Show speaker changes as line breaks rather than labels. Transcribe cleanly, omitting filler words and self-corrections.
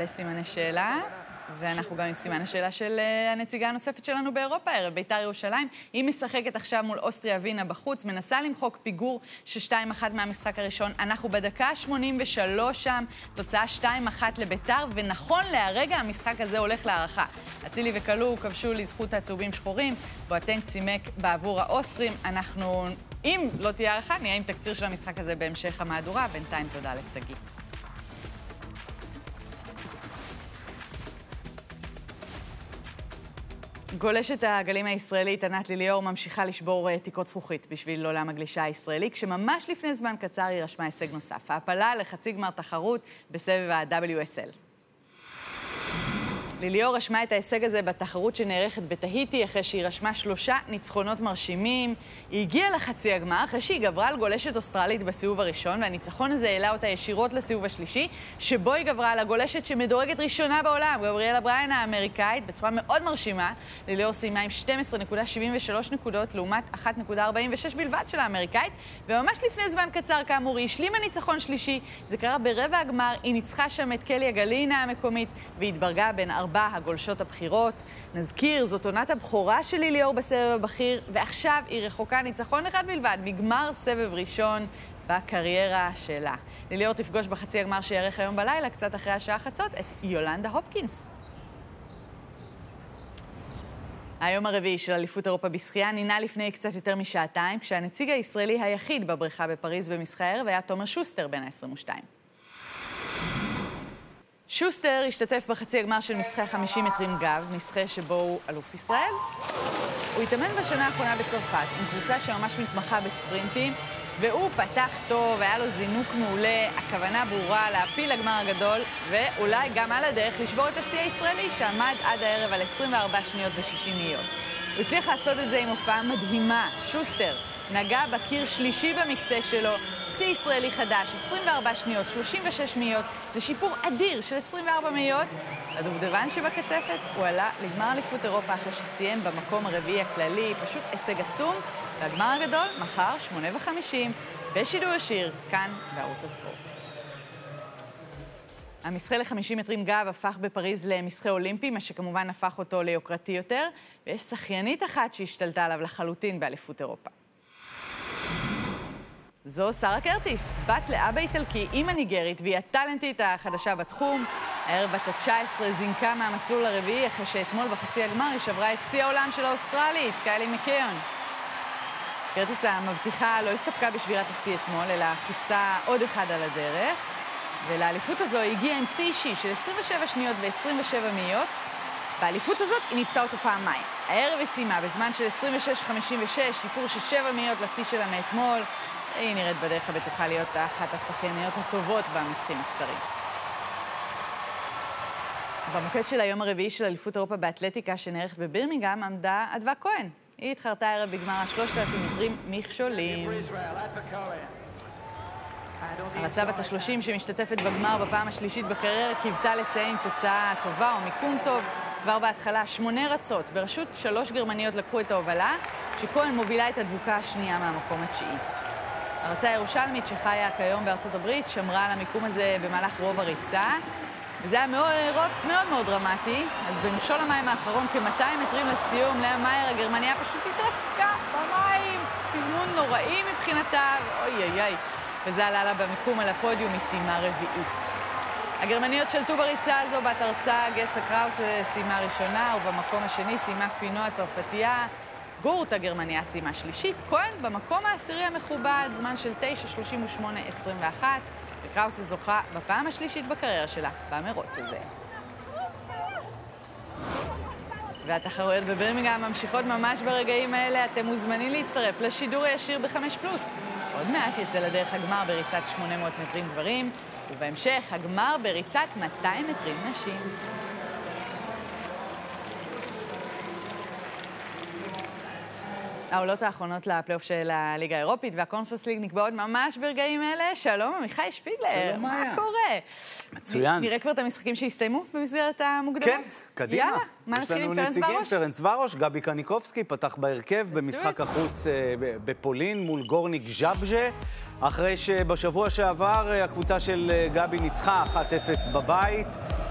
הרבה סימני שאלה, ואנחנו גם עם סימן השאלה של הנציגה הנוספת שלנו באירופה, ערב בית"ר ירושלים. היא משחקת עכשיו מול אוסטריה ווינה בחוץ, מנסה למחוק פיגור ש2-1 מהמשחק הראשון. אנחנו בדקה 83 שם, תוצאה 2-1 לבית"ר, ונכון להרגע המשחק הזה הולך להערכה. אצילי וקלו כבשו לזכות הצהובים שחורים, בואטנג צימק בעבור האוסטרים. אנחנו, אם לא תהיה הערכה, נהיה עם תקציר של המשחק הזה בהמשך המהדורה. בינתיים תודה לסגי. גולשת הגלים הישראלית ענת ליליאור ממשיכה לשבור תיקות זכוכית בשביל עולם הגלישה הישראלי, כשממש לפני זמן קצר היא רשמה הישג נוסף, ההעפלה לחצי גמר תחרות בסבב ה-WSL. ליליאור רשמה את ההישג הזה בתחרות שנערכת בתהיטי, אחרי שהיא רשמה 3 ניצחונות מרשימים. היא הגיעה לחצי הגמר אחרי שהיא גברה על גולשת אוסטרלית בסיבוב הראשון, והניצחון הזה העלה אותה ישירות לסיבוב השלישי, שבו היא גברה על הגולשת שמדורגת ראשונה בעולם, גבריאלה בריין האמריקאית, בצורה מאוד מרשימה. ליליאור סיימה עם 12.73 נקודות לעומת 1.46 בלבד של האמריקאית, וממש לפני זמן קצר כאמור היא השלימה ניצחון שלישי. זה קרה ברבע הגמר, היא ניצחה שם את קלי הגלינה המקומית והתברגה בין 4 הגולשות הבחירות. נזכיר, זאת עונת הבכורה של ליליאור בסבב הבכיר, ועכשיו היא רחוקה ניצחון אחד בלבד מגמר סבב ראשון בקריירה שלה. ליליאור תפגוש בחצי הגמר שיערך היום בלילה, קצת אחרי השעה חצות, את יולנדה הופקינס. היום הרביעי של אליפות אירופה בשחייה נינה לפני קצת יותר משעתיים, כשהנציג הישראלי היחיד בבריכה בפריז במשחק הערב היה תומר שוסטר בן ה-22. שוסטר השתתף בחצי הגמר של משחק 50 מטרים גב, משחק שבו הוא אלוף ישראל. הוא התאמן בשנה האחרונה בצרפת, עם קבוצה שממש מתמחה בספרינטים, והוא פתח טוב, היה לו זינוק מעולה, הכוונה ברורה להפיל לגמר הגדול, ואולי גם על הדרך לשבור את השיא הישראלי, שעמד עד הערב על 24 שניות ו60 שניות. הוא הצליח לעשות את זה עם הופעה מדהימה. שוסטר נגע בקיר שלישי במקצה שלו, שיא ישראלי חדש, 24 שניות, 36 שניות, זה שיפור אדיר של 24 שניות. הדובדבן שבקצפת הוא עלה לגמר אליפות אירופה אחרי שסיים במקום הרביעי הכללי, פשוט הישג עצום. והגמר הגדול מחר 8:50 בשידור ישיר, כאן בערוץ הספורט. המשחק ל-50 מטרים גב הפך בפריז למשחק אולימפי, מה שכמובן הפך אותו ליוקרתי יותר, ויש שחיינית אחת שהשתלטה עליו לחלוטין באליפות אירופה. זו שרה קרטיס, בת לאבא איטלקי, אימא ניגרית, והיא הטלנטית החדשה בתחום. הערב בת ה-19 זינקה מהמסלול הרביעי, אחרי שאתמול בחצי הגמר היא שברה את שיא העולם של האוסטרלית, קיילי מקיון. קרטיס המבטיחה לא הסתפקה בשבירת השיא אתמול, אלא חיפשה עוד אחד על הדרך. ולאליפות הזו היא הגיעה עם שיא אישי של 27 שניות ו27 שניות. באליפות הזאת היא ניפצה אותו פעמיים. הערב היא סיימה בזמן של 26:56, שיפור של 7 שניות לשיא שלה מאתמול. היא נראית בדרך הבטוחה להיות אחת השחייניות הטובות במשחקים הקצרים. במוקד של היום הרביעי של אליפות אירופה באתלטיקה שנערכת בבירמינגהאם עמדה אדווה כהן. היא התחרתה הערב בגמר 3,000 מטרים מכשולים. הרצה בת ה-30 שמשתתפת בגמר בפעם השלישית בקריירה קיוותה לסיים עם תוצאה טובה או מיקום טוב. כבר בהתחלה 8 רצות בראשות 3 גרמניות לקחו את ההובלה, שכהן מובילה את הדבוקה השנייה מהמקום התשיעי. הרצה הירושלמית שחיה כיום בארצות הברית שמרה על המיקום הזה במהלך רוב הריצה, וזה היה רוץ מאוד מאוד דרמטי. אז במכשול המים האחרון כ-200 מטרים לסיום, לאה מאייר הגרמניה פשוט התרסקה במים, תזמון נוראי מבחינתה, אוי אוי אוי, וזה עלה לה במיקום על הפודיום מסיימה רביעית. הגרמניות שלטו בריצה הזו, בת הרצה גסה קראוס סיימה ראשונה, ובמקום השני סיימה פינו הצרפתייה. גורט הגרמניה סיימה שלישית, כהן במקום העשירי המכובד, זמן של 9:38:21, וקראוס זוכה בפעם השלישית בקריירה שלה במרוץ הזה. והתחרויות בבירמינגהאם ממשיכות ממש ברגעים האלה. אתם מוזמנים להצטרף לשידור הישיר ב5+. עוד מעט יצא לדרך הגמר בריצת 800 מטרים גברים, ובהמשך הגמר בריצת 200 מטרים נשים. העולות האחרונות לפלייאוף של הליגה האירופית והקונפרנס ליג נקבעות ממש ברגעים אלה. שלום, עמיחי שפיגלר.
שלום,
מה
מאיה.
קורה?
מצוין.
נראה כבר את המשחקים שהסתיימו במסגרת המוקדמות?
כן, קדימה.
יאללה, מה נתחיל עם פרנץ ורוש?
פרנץ ורוש, גבי קניקובסקי פתח בהרכב במשחק החוץ בפולין מול גורניק ז'אבז'ה, אחרי שבשבוע שעבר הקבוצה של גבי ניצחה 1-0 בבית.